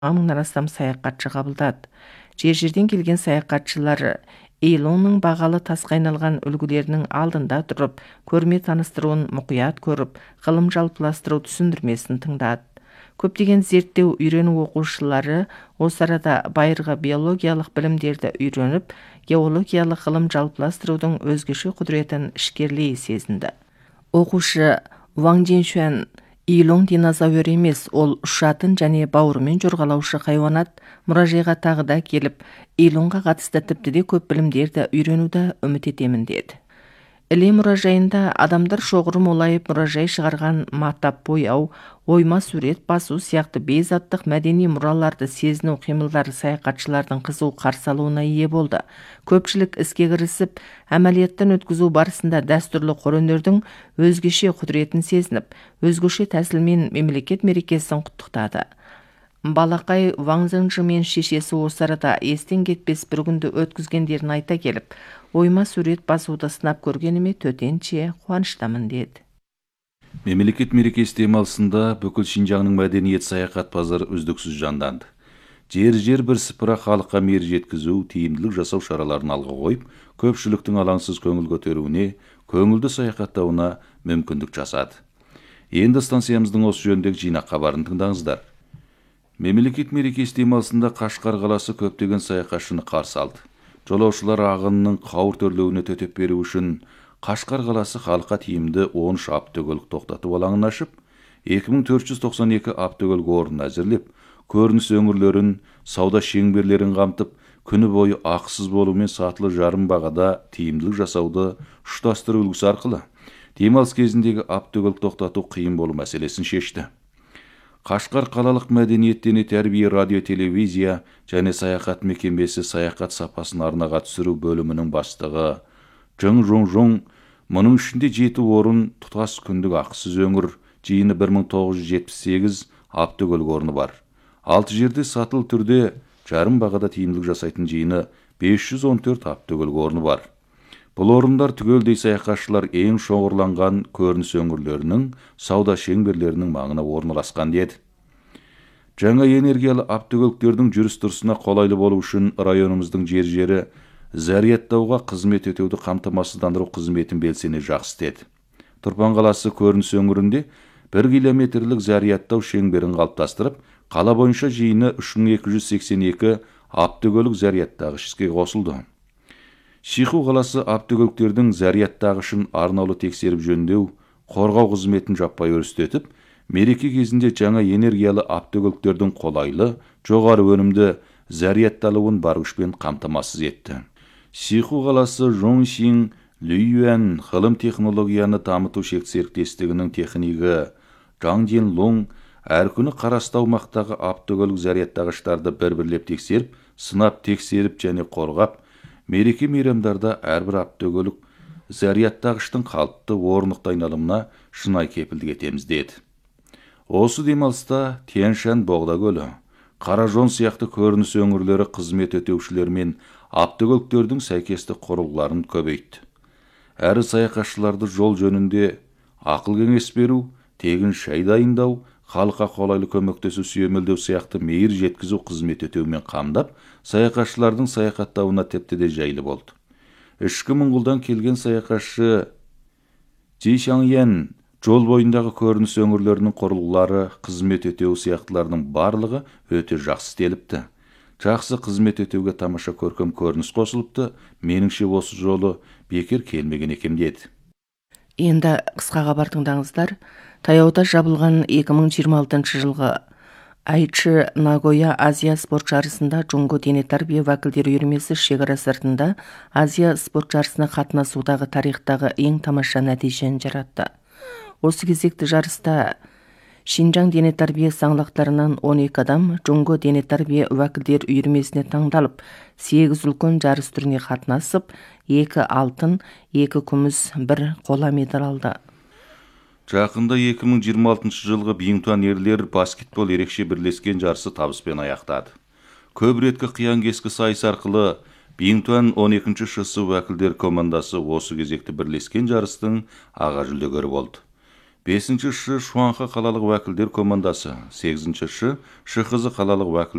мыңнан астам саяхатшы қабылдады. Жерден келген саяхатшылар Илонның бағалы тасқа айналған үлгілерінің алдында тұрып, көрме таныстыруын мұқият көріп, ғылым жалпыластыру түсіндірмесін тыңдады. Көптеген зерттеу үйрену оқушылары осы арада байырғы биологиялық білімдерді үйреніп, геологиялық ғылым жалпыластырудың өзгеше құдіретін ішкерлей сезінді. Оқушы Ваң Дженшуан Илон динозавр емес, ол ұшатын және бауырымен жорғалаушы хайуанат. Мұражайға тағы да келіп, Илонға қатысты тіпті де көп білімдерді үйренуді үміт етемін деді. Іле мұражайында адамдар шоғыры молайып мұражай шығарған матап бояу, ойма сурет басу сияқты бейзаттық мәдени мұраларды сезіну қимылдары саяхатшылардың қызу қарсы алуына ие болды. Көпшілік іске кірісіп, әмәлияттан өткізу барысында дәстүрлі қолөнердің өзгеше құдіретін сезініп, өзгеше тәсілмен мемлекет мерекесін құттықтады. Балақай Ваң Зыңжы мен шешесі осы арада естен кетпес бір күнді өткізгендерін айта келіп, ойма сурет басуды сынап көргеніме төтенше қуаныштамын деді. Мемлекет мерекесі демалысында бүкіл Шинжаңның мәдениет саяхат базары үздіксіз жанданды. Жер бірсыпыра халыққа мейір жеткізу, тиімділік жасау шараларын алға қойып, көпшіліктің алаңсыз көңіл көтеруіне, көңілді саяхаттауына мүмкіндік жасады. Енді станциямыздың осы жөніндегі жинақ хабарын тыңдаңыздар. Мемлекет мерекесі демалысында Қашқар қаласы көптеген саяхатшыны қарсы алды. Жолаушылар ағынының қауырт өрлеуіне төтеп беру үшін Қашқар қаласы халыққа тиімді 13 автокөлік тоқтату алаңын ашып, 2492 автокөлік орнын әзірлеп, көрініс өңірлерін, сауда шеңберлерін қамтып, күні бойы ақысыз болумен сатылы жарым бағада тиімділік жасауды ұштастыру үлгісі арқылы демалыс кезіндегі автокөлік тоқтату қиын болу мәселесін шешті. Қашқар қалалық мәдениеттене тәрбие радио телевизия және саяхат мекемесі саяхат сапасын арнаға түсіру бөлімінің бастығы Жың Жун, мұның ішінде 7 орын тұтас күндік ақысыз өңір, жиыны 1978 автокөлік орны бар. 6 жерде сатылы түрде жарым бағада тиімділік жасайтын жиыны 514 автокөлік орны бар. Бұл орындар түгелдей саяхатшылар ең шоғырланған көрініс өңірлерінің, сауда шеңберлерінің маңына орналасқан деді. Жаңа энергиялы автокөліктердің жүріс-тұрысына қолайлы болу үшін районымыздың жері зарядтауға қызмет етуді қамтамасыздандыру қызметін белсене жақсы деді. Тұрпан қаласы көрініс өңірінде 1 километрлік зарядтау шеңберін қалыптастырып, қала бойынша жиыны 3282 автокөлік зарядтағыш іске қосылды. Шиху қаласы автокөліктердің зарядтағышын арнаулы тексеріп жөндеу, қорғау қызметін жаппай өрістетіп, мереке кезінде жаңа энергиялы автокөліктердің қолайлы, жоғары өнімді зарядталуын бар күшпен қамтамасыз етті. Шиху қаласы Жоңшин Лююан ғылым технологияны дамыту серіктестігінің технигі Жаң Ден Лоң әр күні қарасты аумақтағы автокөлік зарядтағыштарды бір-бірлеп тексеріп, сынап тексеріп және қорғап, мереке мейрамдарда әрбір автокөлік зарядтағыштың қалыпты орнықты айналымына шынайы кепілдік етеміз деді. Осы демалыста Тянь-Шань Боғда көлі, Қаражон сияқты көрініс өңірлері қызмет өтеушілер мен автокөліктердің сәйкесті құрылғыларын көбейтті. Әрі саяхатшыларды жол жөнінде ақыл кеңес беру, тегін шай дайындау, халыққа қолайлы көмектесу сүйемелдеу сияқты мейір жеткізу қызмет өтеумен қамдап, саяхатшылардың саяхаттауына тіпті де жайлы болды. Ішкі Моңғолдан келген саяхатшы Джи Шаңян жол бойындағы көрініс өңірлерінің құрылғылары, қызмет өтеу сияқтыларының барлығы өте жақсы істеліпті. Жақсы қызмет өтеуге тамаша көркем көрініс қосылыпты, меніңше осы жолы бекер келмеген екем деді. Енді қысқа хабар тыңдаңыздар. Таяуда жабылған 2026 жылғы Айчы Нагоя Азия спорт жарысында Джунго дене тәрбие вәкілдері үйірмесі шекара сыртында Азия спорт жарысына қатынасудағы тарихтағы ең тамаша нәтижені жаратты. Осы кезекті жарыста Шинжаң дене тәрбие саңлақтарынан 12 адам Джунго дене тәрбие вәкілдер үйірмесіне таңдалып, 8 үлкен жарыс түріне қатынасып, 2 алтын, 2 күміс, 1 қола медаль алды. Жақында 2026 жылғы Бингтуан ерлер баскетбол ерекше бірлескен жарысы табыспен аяқтады. Көп реткі қиян-кескі сайыс арқылы Бингтуан 12-ші ШСУ вәкілдер командасы осы кезекті бірлескен жарыстың аға жүлдегері болды. 5-ші Шуанха қалалық уәкілдер командасы, 8-ші Шықызы қалалық уәкілдер